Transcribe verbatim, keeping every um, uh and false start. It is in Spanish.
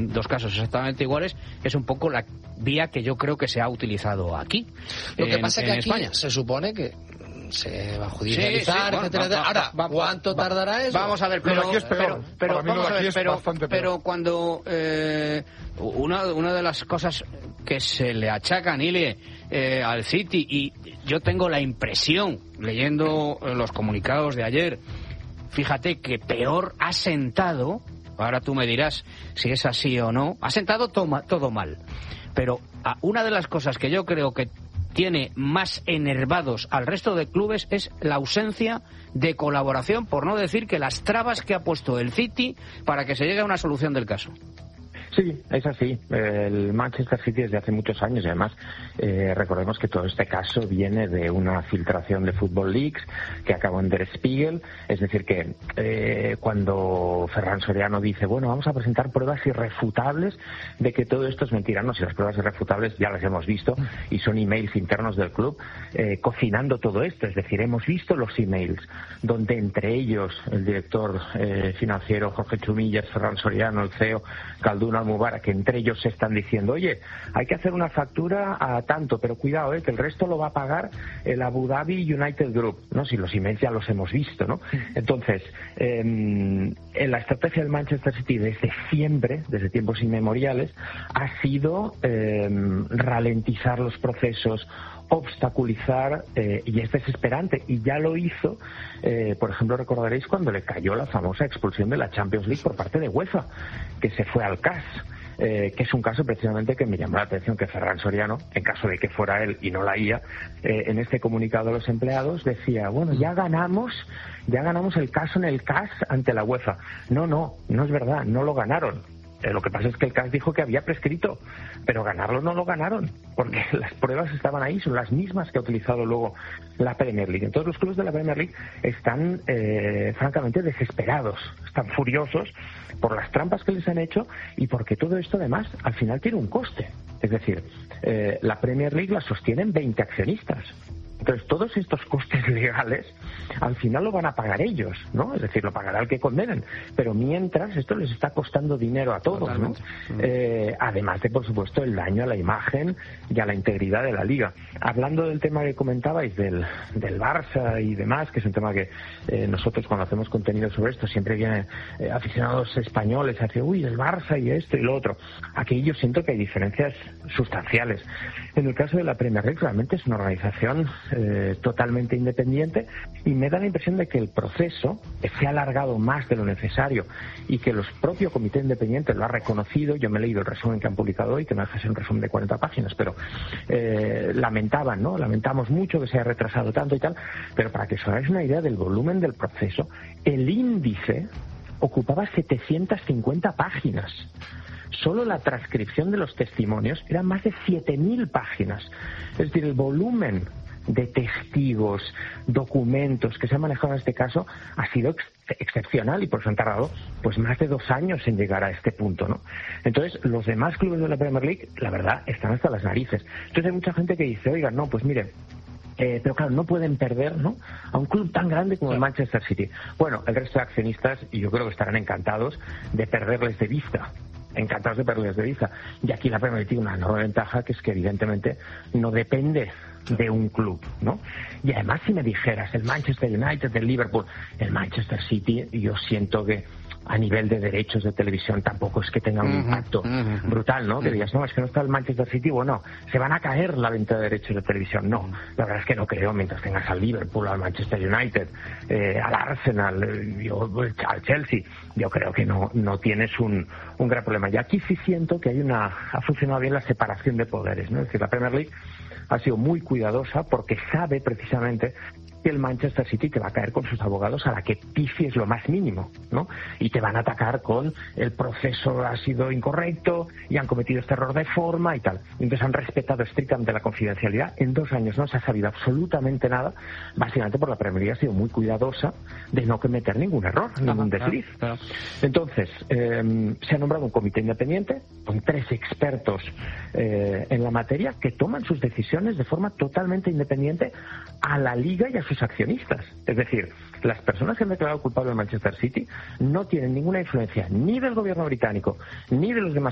en dos casos exactamente iguales, es un poco la vía que yo creo que se ha utilizado aquí. Lo que en, pasa es que en aquí España se supone que se va a judicializar, sí, sí, etcétera, bueno, va, Ahora, va, va, ¿cuánto va, tardará eso? Vamos a ver, pero, no, aquí es peor. pero, pero, Para mí vamos lo de a aquí ver, es pero, bastante peor. pero cuando eh, una, una de las cosas que se le achacan, Ilie, eh, al City, y yo tengo la impresión, leyendo los comunicados de ayer, fíjate que peor ha sentado, ahora tú me dirás si es así o no, ha sentado toma, todo mal, pero a, una de las cosas que yo creo que tiene más enervados al resto de clubes es la ausencia de colaboración, por no decir que las trabas que ha puesto el City para que se llegue a una solución del caso. Sí, es así. El Manchester City desde hace muchos años, y además eh, recordemos que todo este caso viene de una filtración de Football Leaks que acabó en Der Spiegel. Es decir que eh, cuando Ferran Soriano dice, bueno, vamos a presentar pruebas irrefutables de que todo esto es mentira, no, si las pruebas irrefutables ya las hemos visto y son emails internos del club eh, cocinando todo esto. Es decir, hemos visto los emails donde entre ellos el director eh, financiero Jorge Chumillas, Ferran Soriano, el C E O Khaldun Mubarak, que entre ellos se están diciendo, oye, hay que hacer una factura a tanto, pero cuidado, eh, que el resto lo va a pagar el Abu Dhabi United Group, ¿no? Si los emails ya los hemos visto, ¿no? Entonces, eh, en la estrategia del Manchester City desde siempre, desde tiempos inmemoriales, ha sido eh, ralentizar los procesos, obstaculizar, eh, y es desesperante, y ya lo hizo, eh, por ejemplo, recordaréis cuando le cayó la famosa expulsión de la Champions League por parte de UEFA, que se fue al C A S, eh, que es un caso precisamente que me llamó la atención que Ferran Soriano, en caso de que fuera él y no la I A, eh, en este comunicado a los empleados decía, bueno, ya ganamos, ya ganamos el caso en el C A S ante la UEFA. No, no, no es verdad, no lo ganaron. Lo que pasa es que el C A S dijo que había prescrito, pero ganarlo no lo ganaron, porque las pruebas estaban ahí, son las mismas que ha utilizado luego la Premier League. Entonces los clubes de la Premier League están eh, francamente desesperados, están furiosos por las trampas que les han hecho y porque todo esto además al final tiene un coste. Es decir, eh, la Premier League la sostienen veinte accionistas. Entonces, todos estos costes legales, al final lo van a pagar ellos, ¿no? Es decir, lo pagará el que condenen. Pero mientras, esto les está costando dinero a todos, ¿no? Eh, además de, por supuesto, el daño a la imagen y a la integridad de la Liga. Hablando del tema que comentabais, del, del Barça y demás, que es un tema que eh, nosotros cuando hacemos contenido sobre esto, siempre vienen eh, aficionados españoles a decir, uy, el Barça y esto y lo otro. Aquí yo siento que hay diferencias sustanciales. En el caso de la Premier League, realmente es una organización Eh, totalmente independiente y me da la impresión de que el proceso se ha alargado más de lo necesario y que los propios comités independientes lo ha reconocido. Yo me he leído el resumen que han publicado hoy, que no deja de ser un resumen de cuarenta páginas, pero eh, lamentaban, ¿no? Lamentamos mucho que se haya retrasado tanto y tal, pero para que os hagáis una idea del volumen del proceso, el índice ocupaba setecientas cincuenta páginas. Solo la transcripción de los testimonios era más de siete mil páginas. Es decir, el volumen de testigos, documentos que se han manejado en este caso ha sido ex excepcional y por eso han tardado pues más de dos años en llegar a este punto, ¿no? Entonces, los demás clubes de la Premier League, la verdad, están hasta las narices. Entonces hay mucha gente que dice, oiga, no, pues mire, Eh, pero claro, no pueden perder, ¿no?, a un club tan grande como el Manchester City. Bueno, el resto de accionistas, y yo creo que estarán encantados de perderles de vista. Encantados de perderles de vista. Y aquí la Premier League tiene una enorme ventaja, que es que evidentemente no depende de un club, ¿no? Y además, si me dijeras el Manchester United, el Liverpool, el Manchester City, yo siento que a nivel de derechos de televisión tampoco es que tenga un uh-huh, impacto uh-huh, brutal, ¿no? Uh-huh. Que digas, no, es que no está el Manchester City, bueno, se van a caer la venta de derechos de televisión. No, la verdad es que no creo, mientras tengas al Liverpool, al Manchester United, eh, al Arsenal, eh, yo, al Chelsea, yo creo que no, no tienes un, un gran problema. Y aquí sí siento que hay una, ha funcionado bien la separación de poderes, ¿no? Es decir, la Premier League ha sido muy cuidadosa porque sabe precisamente que el Manchester City te va a caer con sus abogados a la que pifies lo más mínimo, ¿no? Y te van a atacar con el proceso ha sido incorrecto y han cometido este error de forma y tal. Entonces han respetado estrictamente la confidencialidad. En dos años no se ha sabido absolutamente nada, básicamente porque la Premier League ha sido muy cuidadosa de no cometer ningún error, ningún desliz. Claro, claro. Entonces, eh, se ha nombrado un comité independiente con tres expertos eh, en la materia que toman sus decisiones de forma totalmente independiente a la Liga y a sus accionistas. Es decir, las personas que han declarado culpable al Manchester City no tienen ninguna influencia ni del gobierno británico ni de los demás